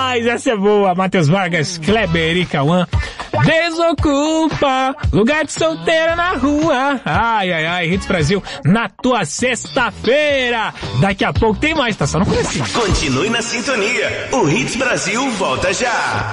demais, essa é boa. Matheus Vargas, Kleber e Cauã. Desocupa, lugar de solteira na rua. Ai, ai, ai, Hits Brasil, na tua sexta-feira. Daqui a pouco tem mais, tá só no comecinho. Continue na sintonia. O Hits Brasil volta já.